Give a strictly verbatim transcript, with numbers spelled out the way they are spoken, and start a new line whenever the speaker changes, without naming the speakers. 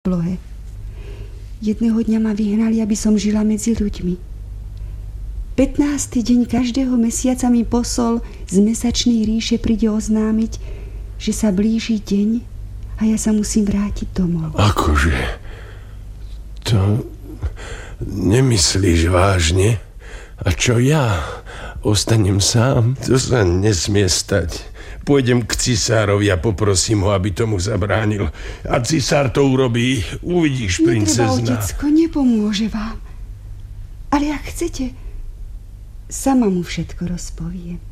plohe. Jedného dňa ma vyhnali, aby som žila medzi ľuďmi. pätnásty deň každého mesiaca mi posol z mesačnej ríše príde oznámiť, že sa blíži deň a ja sa musím vrátiť domov.
Akože? To nemyslíš vážne? A čo ja? Ostanem sám? To sa nesmie stať. Pôjdem k cisárovi a poprosím ho, aby tomu zabránil. A cisár to urobí. Uvidíš, princezna.
Netreba, otecko, nepomôže vám. Ale ak chcete, sama mu všetko rozpoviem.